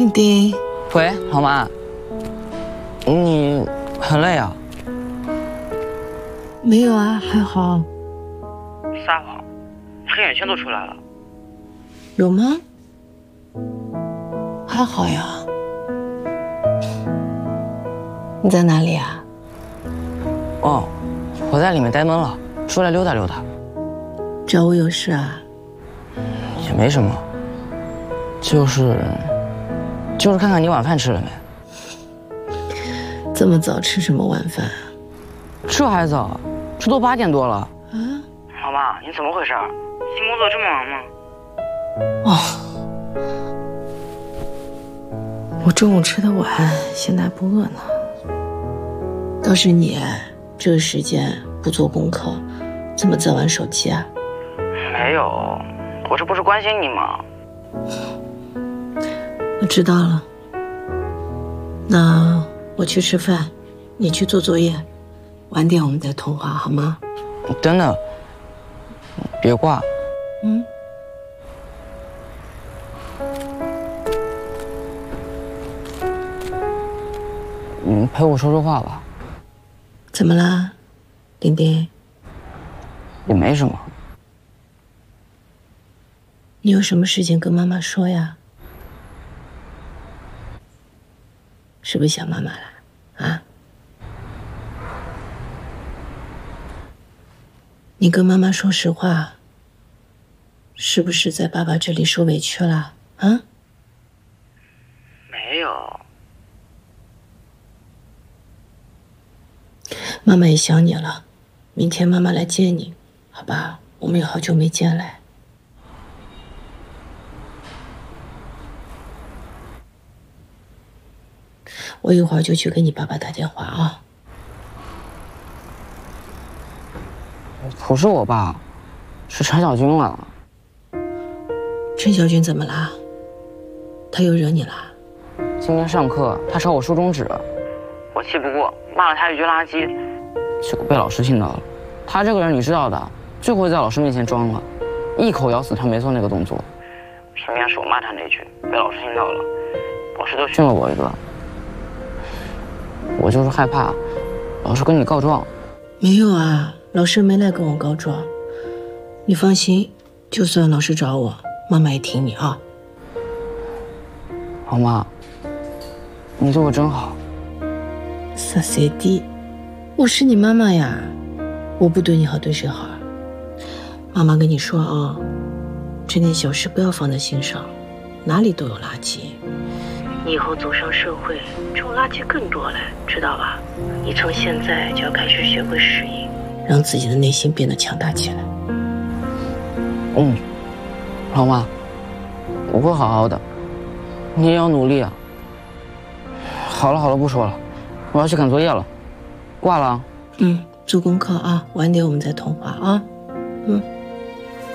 丁丁， 喂，老妈，你很累啊？ 没有啊，还好。 撒谎，黑眼圈都出来了。 有吗？还好呀。你在哪里啊？ 哦，我在里面呆闷了，出来溜达溜达。 找我有事啊？ 也没什么，就是看看你晚饭吃了没。 这么早吃什么晚饭啊？ 这还早，这都8点多了。 啊？ 老妈，你怎么回事？新工作这么忙吗？ 哦，我中午吃的晚，现在不饿呢。倒是你，这个时间不做功课，怎么在玩手机啊？ 没有，我这不是关心你吗？ 我知道了。那我去吃饭，你去做作业，晚点我们再通话好吗？ 等等，别挂。 嗯。 你陪我说说话吧。 怎么啦，丁丁？ 也没什么。 你有什么事情跟妈妈说呀？是不是想妈妈了？啊？你跟妈妈说实话，是不是在爸爸这里受委屈了？啊？ 没有。 妈妈也想你了，明天妈妈来接你，好吧？我们也好久没见了。我一会儿就去给你爸爸打电话啊。 不是我爸，是陈小军了。 陈小军怎么啦？他又惹你啦？ 今天上课他抄我书中指，我气不过，骂了他一句垃圾，结果被老师听到了。他这个人你知道的，最会在老师面前装了，一口咬死他没做那个动作。偏偏是我骂他那句，被老师听到了，老师就训了我一个。我就是害怕老师跟你告状。 没有啊，老师没来跟我告状。你放心，就算老师找我，妈妈也挺你啊。 老妈，你对我真好。 撒谁的？我是你妈妈呀，我不对你好对谁好啊？妈妈跟你说啊，这点小事不要放在心上，哪里都有垃圾。你以后走上社会，这种垃圾更多了，知道吧？你从现在就要开始学会适应，让自己的内心变得强大起来。 嗯，老妈，我会好好的，你也要努力啊。好了，不说了，我要去赶作业了，挂了啊。 做功课啊，晚点我们再通话啊。